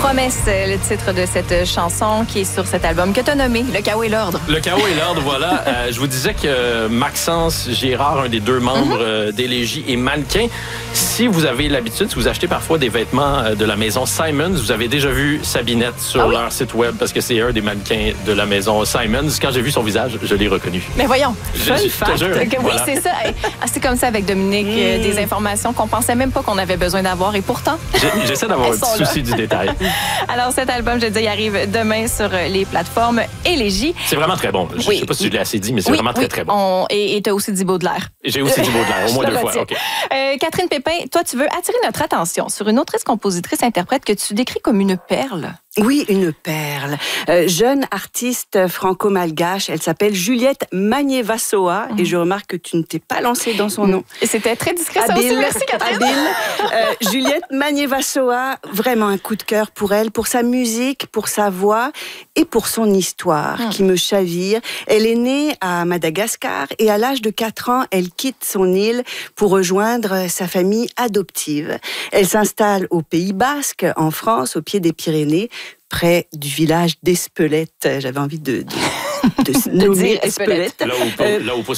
Promesse, le titre de cette chanson qui est sur cet album que tu as nommé Le Chaos et l'Ordre. Le Chaos et l'Ordre, voilà. Je vous disais que Maxence Girard, un des deux membres d'Élégie, est mannequin. Si vous avez l'habitude, si vous achetez parfois des vêtements de la maison Simons, vous avez déjà vu Sabinette sur leur site web parce que c'est un des mannequins de la maison Simons. Quand j'ai vu son visage, je l'ai reconnu. Mais voyons, je te jure. Oui, voilà. C'est ça. C'est comme ça avec Dominique, des informations qu'on pensait même pas qu'on avait besoin d'avoir et pourtant... J'essaie d'avoir un petit souci du détail. Alors, cet album, je dis, il arrive demain sur les plateformes Élégie. C'est vraiment très bon. Je ne sais pas si je l'ai assez dit, mais c'est vraiment très, très bon. Et tu as aussi dit Baudelaire. J'ai aussi dit Baudelaire, au moins 2 fois. Okay. Catherine Pépin, toi, tu veux attirer notre attention sur une autrice, compositrice, interprète que tu décris comme une perle. Oui, une perle. Jeune artiste franco-malgache, elle s'appelle Juliette Magnier-Vassoa et je remarque que tu ne t'es pas lancée dans son nom. Et c'était très discret, ça aussi. Merci, Catherine. Juliette Magnier-Vassoa, vraiment un coup de cœur pour elle, pour sa musique, pour sa voix et pour son histoire qui me chavire. Elle est née à Madagascar et à l'âge de 4 ans, elle quitte son île pour rejoindre sa famille adoptive. Elle s'installe au Pays Basque, en France, au pied des Pyrénées, près du village d'Espelette. J'avais envie de nommer Espelette. Là où